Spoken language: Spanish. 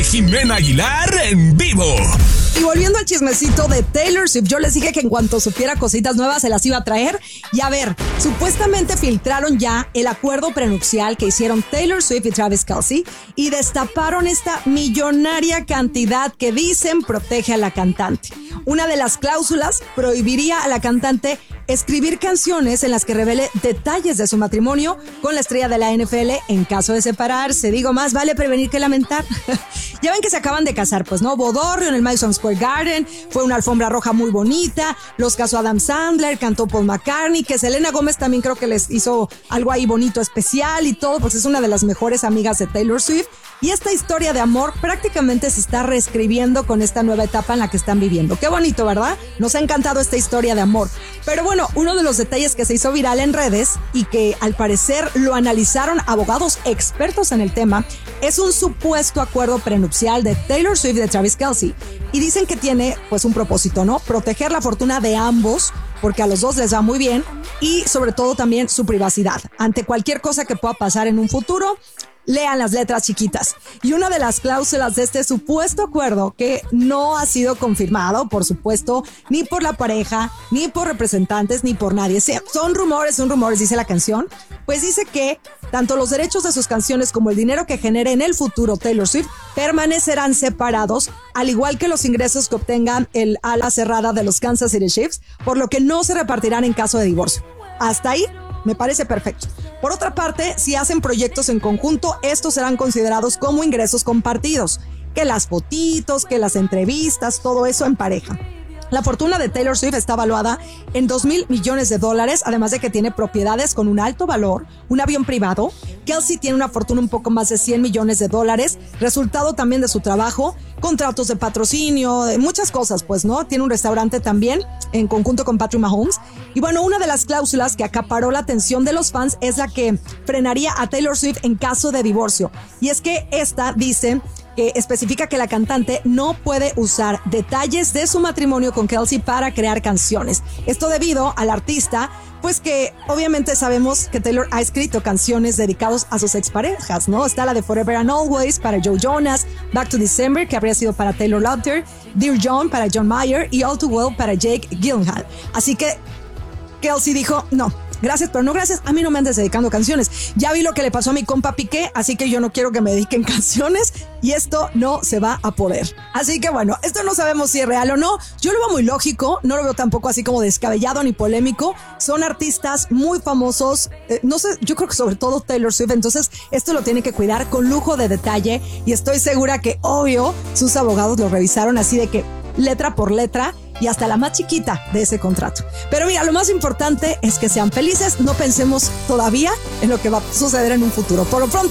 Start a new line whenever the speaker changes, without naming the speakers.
Jimena Aguilar en vivo.
Y volviendo al chismecito de Taylor Swift, yo les dije que en cuanto supiera cositas nuevas se las iba a traer. Y a ver, supuestamente filtraron ya el acuerdo prenupcial que hicieron Taylor Swift y Travis Kelce y destaparon esta millonaria cantidad que dicen protege a la cantante. Una de las cláusulas prohibiría a la cantante escribir canciones en las que revele detalles de su matrimonio con la estrella de la NFL en caso de separarse. Digo, más vale prevenir que lamentar. Ya ven que se acaban de casar, pues, ¿no? Bodorrio en el Madison Square Garden, fue una alfombra roja muy bonita, los casó Adam Sandler, cantó Paul McCartney, que Selena Gómez también creo que les hizo algo ahí bonito, especial y todo, pues es una de las mejores amigas de Taylor Swift. Y esta historia de amor prácticamente se está reescribiendo con esta nueva etapa en la que están viviendo. Qué bonito, ¿verdad? Nos ha encantado esta historia de amor. Pero bueno, uno de los detalles que se hizo viral en redes y que al parecer lo analizaron abogados expertos en el tema es un supuesto acuerdo prenupcial de Taylor Swift y de Travis Kelce. Y dicen que tiene pues un propósito, ¿no? Proteger la fortuna de ambos, porque a los dos les va muy bien, y sobre todo también su privacidad. Ante cualquier cosa que pueda pasar en un futuro, lean las letras chiquitas. Y una de las cláusulas de este supuesto acuerdo, que no ha sido confirmado, por supuesto, ni por la pareja, ni por representantes, ni por nadie. Son rumores, dice la canción. Pues dice que tanto los derechos de sus canciones como el dinero que genere en el futuro Taylor Swift permanecerán separados, al igual que los ingresos que obtengan el ala cerrada de los Kansas City Chiefs, por lo que no se repartirán en caso de divorcio. Hasta ahí me parece perfecto. Por otra parte, si hacen proyectos en conjunto, estos serán considerados como ingresos compartidos. Que las fotitos, que las entrevistas, todo eso en pareja. La fortuna de Taylor Swift está valuada en $2,000 millones, además de que tiene propiedades con un alto valor, un avión privado. Kelce tiene una fortuna un poco más de $100 millones, resultado también de su trabajo, contratos de patrocinio, muchas cosas, pues, ¿no? Tiene un restaurante también en conjunto con Patrick Mahomes. Y bueno, una de las cláusulas que acaparó la atención de los fans es la que frenaría a Taylor Swift en caso de divorcio. Y es que esta dice que especifica que la cantante no puede usar detalles de su matrimonio con Kelce para crear canciones. Esto debido al artista, pues que obviamente sabemos que Taylor ha escrito canciones dedicadas a sus exparejas, ¿no? Está la de Forever and Always para Joe Jonas, Back to December, que habría sido para Taylor Lautner, Dear John para John Mayer y All Too Well para Jake Gyllenhaal. Así que Kelce dijo, no, gracias, pero no gracias, a mí no me andes dedicando canciones. Ya vi lo que le pasó a mi compa Piqué, así que yo no quiero que me dediquen canciones y esto no se va a poder. Así que bueno, esto no sabemos si es real o no. Yo lo veo muy lógico, no lo veo tampoco así como descabellado ni polémico. Son artistas muy famosos, no sé, yo creo que sobre todo Taylor Swift, entonces esto lo tiene que cuidar con lujo de detalle y estoy segura que, obvio, sus abogados lo revisaron así de que letra por letra y hasta la más chiquita de ese contrato. Pero mira, lo más importante es que sean felices, no pensemos todavía en lo que va a suceder en un futuro. Por lo pronto,